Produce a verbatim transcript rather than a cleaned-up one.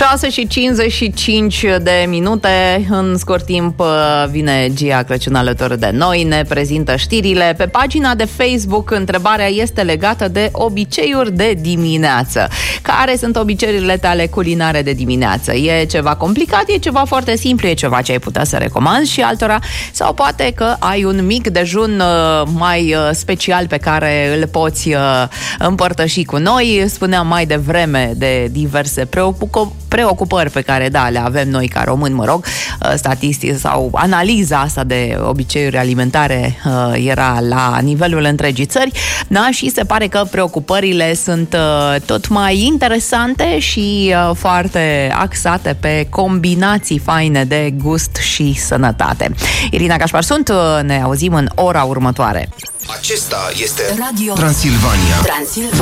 șase și cincizeci și cinci de minute. În scurt timp vine Gia Crăciun alături de noi, ne prezintă știrile. Pe pagina de Facebook, întrebarea este legată de obiceiuri de dimineață. Care sunt obiceiurile tale culinare de dimineață? E ceva complicat, e ceva foarte simplu, e ceva ce ai putea să recomanzi și altora, sau poate că ai un mic dejun mai special pe care îl poți împărtăși cu noi. Spuneam mai devreme de diverse preocupări preocupări pe care, da, le avem noi ca români, mă rog, statistici sau analiza asta de obiceiuri alimentare era la nivelul întregii țări, da, și se pare că preocupările sunt tot mai interesante și foarte axate pe combinații faine de gust și sănătate. Irina Cașpar sunt, ne auzim în ora următoare. Acesta este Radio Transilvania. Transilvania.